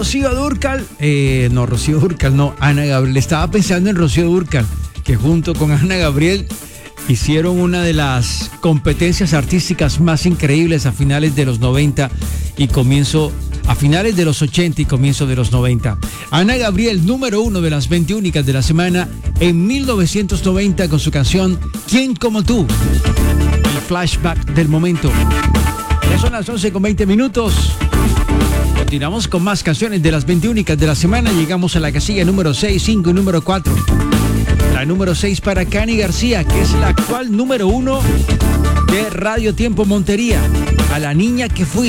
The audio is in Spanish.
Rocío Dúrcal, Ana Gabriel. Estaba pensando en Rocío Dúrcal, que junto con Ana Gabriel hicieron una de las competencias artísticas más increíbles a finales de los 90 y a finales de los 80 y comienzo de los 90. Ana Gabriel, número 1 de las 20 únicas de la semana en 1990 con su canción ¿Quién como tú? El flashback del momento. Ya son las 11:20. Continuamos con más canciones de las 20 únicas de la semana. Llegamos a la casilla número 6, 5 y número 4. La número 6 para Cani García, que es la actual número 1 de Radio Tiempo Montería. A la niña que fui.